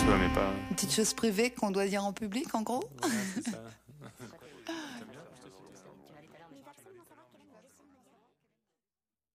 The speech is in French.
tu vois, mais pas... Une petite chose privée qu'on doit dire en public, en gros. Ouais, c'est ça.